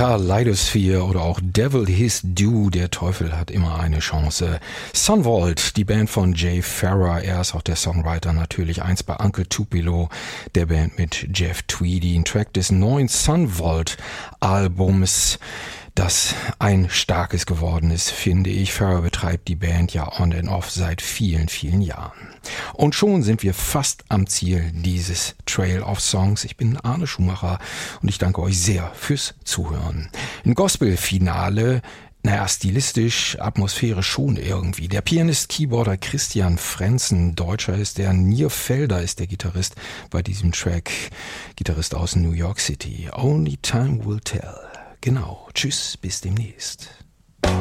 Kaleidosphere oder auch Devil His Due, der Teufel hat immer eine Chance. Sunvault, die Band von Jay Farrar, er ist auch der Songwriter natürlich, einst bei Uncle Tupelo, der Band mit Jeff Tweedy, ein Track des neuen Sunvault Albums, das ein starkes geworden ist, finde ich. Farrar betreibt die Band ja on and off seit vielen, vielen Jahren. Und schon sind wir fast am Ziel dieses Trail of Songs. Ich bin Arne Schumacher und ich danke euch sehr fürs Zuhören. Ein Gospel-Finale, stilistisch, atmosphärisch schon irgendwie. Der Pianist, Keyboarder Christian Frenzen, Deutscher ist der, Nir Felder ist der Gitarrist bei diesem Track, Gitarrist aus New York City. Only Time Will Tell. Genau. Tschüss, bis demnächst.